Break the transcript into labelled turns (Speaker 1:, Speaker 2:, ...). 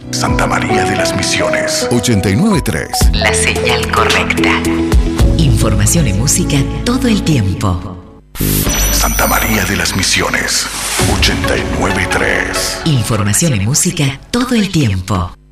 Speaker 1: Santa María de las Misiones, 89.3.
Speaker 2: La señal correcta. Información y música todo el tiempo.
Speaker 1: Santa María de las Misiones, 89.3.
Speaker 2: Información y música todo el tiempo.